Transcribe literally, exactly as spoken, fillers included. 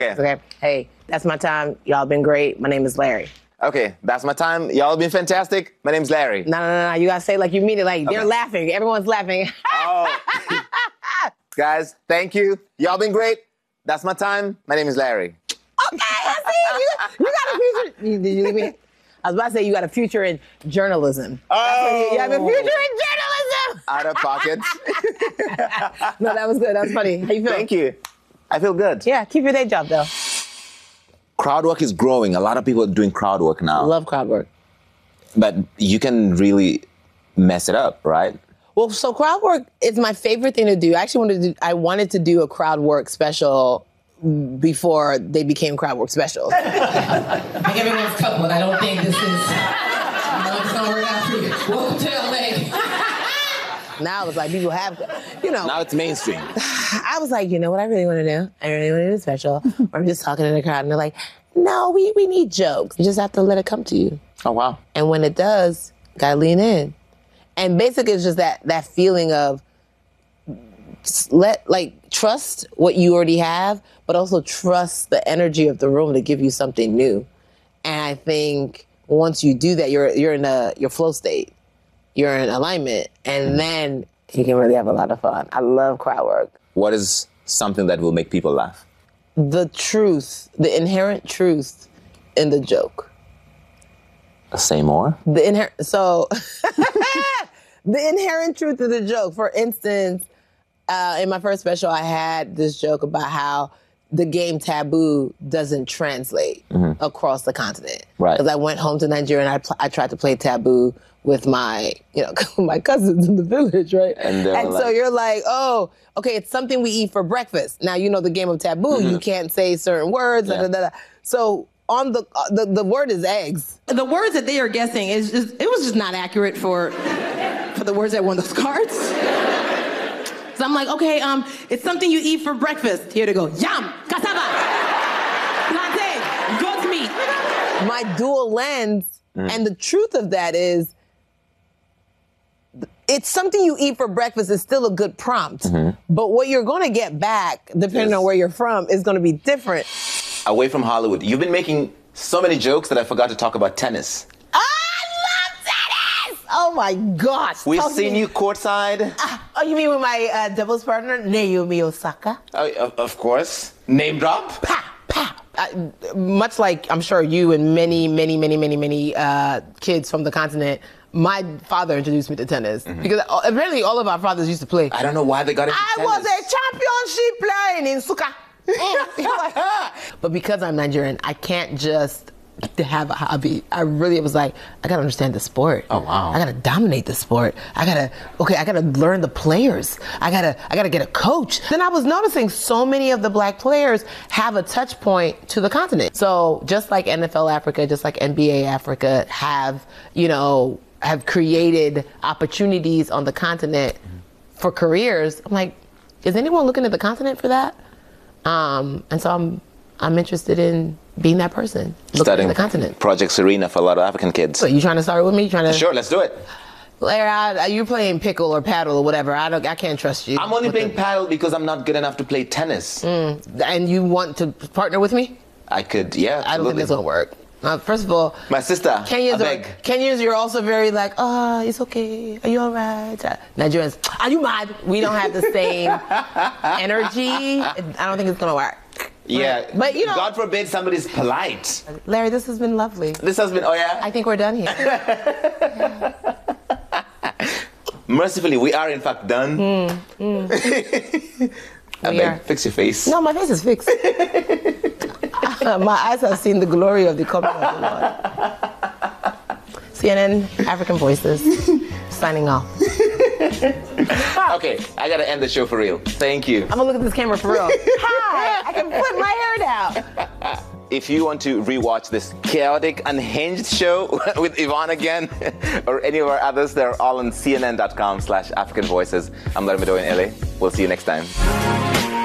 Okay. Okay. Hey, that's my time. Y'all been great. My name is Larry. Okay, that's my time. Y'all been fantastic. My name's Larry. No, no, no, no. You gotta say it like you mean it. Like they're Okay. laughing. Everyone's laughing. Oh. Guys, thank you. Y'all been great. That's my time. My name is Larry. Okay, I see. You, you got a future. You, did you leave me? I was about to say you got a future in journalism. Oh. You, you have a future in journalism. Out of pocket. No, that was good. That was funny. How you feel? Thank you. I feel good. Yeah, keep your day job though. Crowd work is growing. A lot of people are doing crowd work now. I love crowd work. But you can really mess it up, right? Well, so crowd work is my favorite thing to do. I actually wanted to do, I wanted to do a crowd work special before they became crowd work specials. I think everyone's cup, but I don't think this is, you know, it's gonna work out for you. Welcome to L A. Now it's like people have, you know. Now it's mainstream. I was like, you know what I really want to do? I really want to do a special. Or I'm just talking to the crowd and they're like, no, we, we need jokes. You just have to let it come to you. Oh, wow. And when it does, gotta lean in. And basically it's just that that feeling of just let, like, trust what you already have, but also trust the energy of the room to give you something new. And I think once you do that, you're you're in a your flow state. You're in alignment. And then you can really have a lot of fun. I love crowd work. What is something that will make people laugh? The truth, the inherent truth in the joke. Say more. The inherent, so the inherent truth of the joke. For instance, uh, in my first special, I had this joke about how the game Taboo doesn't translate mm-hmm. across the continent. Right. Because I went home to Nigeria and I, pl- I tried to play Taboo with my, you know, my cousins in the village, right? And, and so like, you're like, oh, okay, it's something we eat for breakfast. Now you know the game of Taboo. Mm-hmm. You can't say certain words. Yeah. Da, da, da, da. So on the, uh, the the word is eggs. The words that they are guessing is just, it was just not accurate for for the words that were on those cards. So I'm like, okay, um, it's something you eat for breakfast. Here to go, yam, cassava, plantain, goat's meat. My dual lens, mm. and the truth of that is, it's something you eat for breakfast is still a good prompt. Mm-hmm. But what you're going to get back, depending yes. on where you're from, is going to be different. Away from Hollywood, you've been making so many jokes that I forgot to talk about tennis. I love tennis! Oh my gosh. We've Talk seen you courtside. Uh, oh, you mean with my uh, doubles partner, Naomi Osaka? Uh, of, of course. Name drop? Pa, pa. Uh, much like I'm sure you and many, many, many, many, many uh, kids from the continent, my father introduced me to tennis. Mm-hmm. Because apparently all of our fathers used to play. I don't know why they got into I tennis. was a championship playing in Suka. But because I'm Nigerian, I can't just have a hobby. I really was like, I gotta understand the sport. Oh wow! I gotta dominate the sport. I gotta, okay, I gotta learn the players. I gotta, I gotta get a coach. Then I was noticing so many of the black players have a touch point to the continent. So just like N F L Africa, just like N B A Africa have, you know, have created opportunities on the continent for careers. I'm like, is anyone looking at the continent for that? Um, and so I'm I'm interested in being that person. Studying at the continent. Project Serena for a lot of African kids. So you trying to start with me? You trying to? Sure, let's do it. Larry, I, you're playing pickle or paddle or whatever. I don't. I can't trust you. I'm only playing the... paddle because I'm not good enough to play tennis. Mm. And you want to partner with me? I could, yeah. Absolutely. I don't think this will work. Uh, first of all, my sister, Kenyans, I beg. Are, Kenyans, you're also very like, oh, it's okay. Are you all right? Nigerians, are you mad? We don't have the same energy. I don't think it's gonna work. Yeah, but you know, God forbid somebody's polite. Larry, this has been lovely. This has been, oh yeah? I think we're done here. Yeah. Mercifully, we are in fact done. Mm, mm. I we beg, are. Fix your face. No, my face is fixed. My eyes have seen the glory of the coming of the Lord. C N N, African Voices, signing off. Okay, I gotta end the show for real. Thank you. I'm gonna look at this camera for real. Hi, I can flip my hair down. If you want to rewatch this chaotic, unhinged show with Yvonne again, or any of our others, they're all on C N N dot com slash African Voices. I'm Larry Madowo in L A. We'll see you next time.